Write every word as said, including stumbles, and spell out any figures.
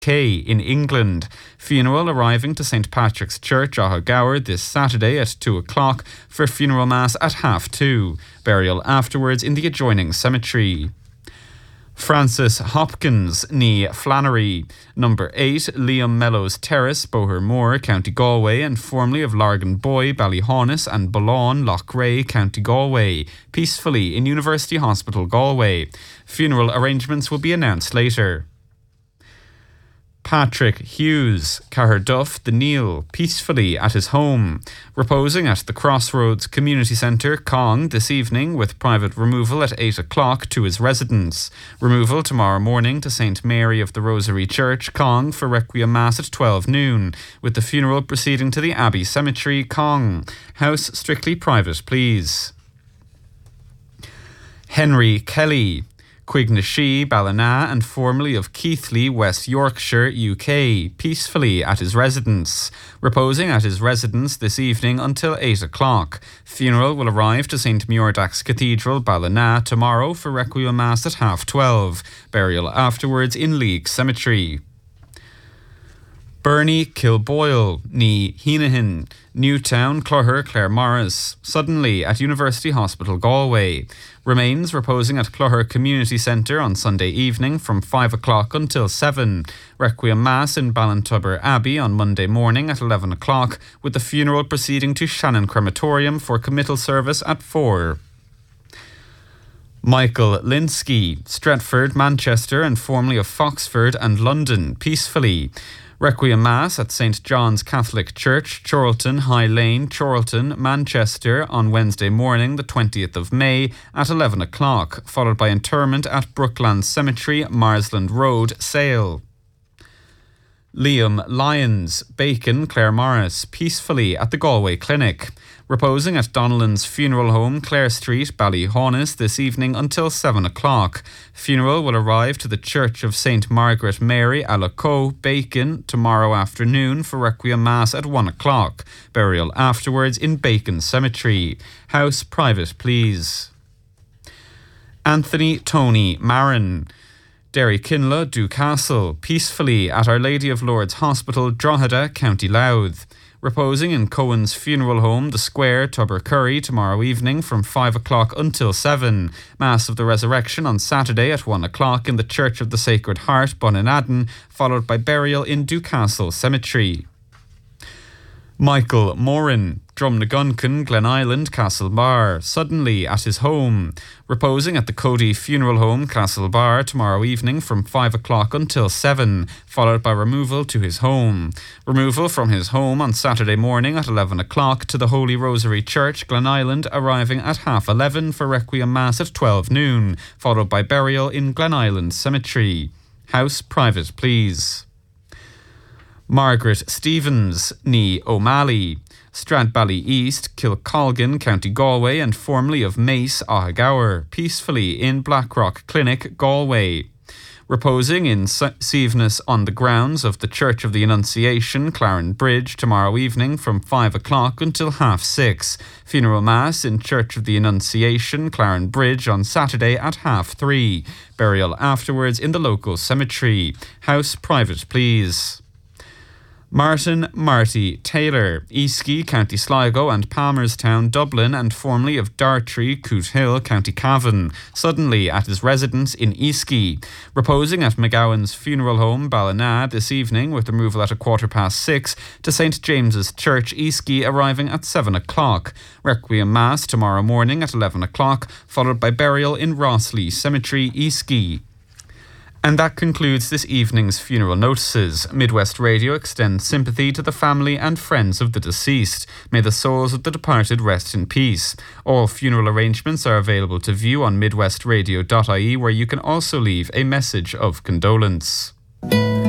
K in England. Funeral arriving to Saint Patrick's Church, Ahagower, this Saturday at two o'clock for funeral mass at half two. Burial afterwards in the adjoining cemetery. Francis Hopkins, ní Flannery. Number eight, Liam Mellows Terrace, Bohermore, County Galway, and formerly of Largan Boy, Ballyhaunis, and Ballaugh, Loughrea, County Galway. Peacefully in University Hospital, Galway. Funeral arrangements will be announced later. Patrick Hughes, Caherduff, the Neil, peacefully at his home. Reposing at the Crossroads Community Centre, Cong, this evening with private removal at eight o'clock to his residence. Removal tomorrow morning to Saint Mary of the Rosary Church, Cong, for Requiem Mass at twelve noon, with the funeral proceeding to the Abbey Cemetery, Cong. House strictly private, please. Henry Kelly, Quignashi, Ballina, and formerly of Keighley, West Yorkshire, U K, peacefully at his residence. Reposing at his residence this evening until eight o'clock. Funeral will arrive to Saint Muirdax Cathedral, Ballina, tomorrow for Requiem Mass at half twelve. Burial afterwards in League Cemetery. Bernie Kilboyle, ní Heenahin, Newtown, Clogher, Claremorris, suddenly at University Hospital, Galway. Remains reposing at Clogher Community Centre on Sunday evening from five o'clock until seven. Requiem Mass in Ballintubber Abbey on Monday morning at eleven o'clock, with the funeral proceeding to Shannon Crematorium for committal service at four. Michael Linsky, Stretford, Manchester, and formerly of Foxford and London, peacefully. Requiem Mass at Saint John's Catholic Church, Chorlton, High Lane, Chorlton, Manchester on Wednesday morning, the twentieth of May at eleven o'clock, followed by interment at Brookland Cemetery, Marsland Road, Sale. Liam Lyons, Bacon, Claremorris, peacefully at the Galway Clinic. Reposing at Donnellan's Funeral Home, Clare Street, Ballyhaunis, this evening until seven o'clock. Funeral will arrive to the Church of Saint Margaret Mary, Alaco, Bacon, tomorrow afternoon for Requiem Mass at one o'clock. Burial afterwards in Bacon Cemetery. House private, please. Anthony Tony Marin, Derry Kinlough, Dewcastle, peacefully at Our Lady of Lourdes Hospital, Drogheda, County Louth. Reposing in Cohen's Funeral Home, The Square, Tubbercurry, tomorrow evening from five o'clock until seven. Mass of the Resurrection on Saturday at one o'clock in the Church of the Sacred Heart, Bunninadden, followed by burial in Dewcastle Cemetery. Michael Moran, Drumnaguncan, Glen Island, Castlebar, suddenly at his home. Reposing at the Cody Funeral Home, Castlebar, tomorrow evening from five o'clock until seven, followed by removal to his home. Removal from his home on Saturday morning at eleven o'clock to the Holy Rosary Church, Glen Island, arriving at half eleven for Requiem Mass at twelve noon, followed by burial in Glen Island Cemetery. House private, please. Margaret Stevens, ní O'Malley, Stradbally East, Kilcolgan, County Galway, and formerly of Mace, Ahagower, peacefully in Blackrock Clinic, Galway. Reposing in Seaveness on the grounds of the Church of the Annunciation, Claren Bridge, tomorrow evening from five o'clock until half six. Funeral Mass in Church of the Annunciation, Claren Bridge on Saturday at half three. Burial afterwards in the local cemetery. House private, please. Martin Marty Taylor, Easky, County Sligo, and Palmerstown, Dublin, and formerly of Dartry, Cootehill, County Cavan, suddenly at his residence in Easky. Reposing at McGowan's Funeral Home, Ballina, this evening with removal at a quarter past six to Saint James's Church, Easky, arriving at seven o'clock. Requiem Mass tomorrow morning at eleven o'clock, followed by burial in Rossley Cemetery, Easky. And that concludes this evening's funeral notices. Midwest Radio extends sympathy to the family and friends of the deceased. May the souls of the departed rest in peace. All funeral arrangements are available to view on midwest radio dot I E, where you can also leave a message of condolence.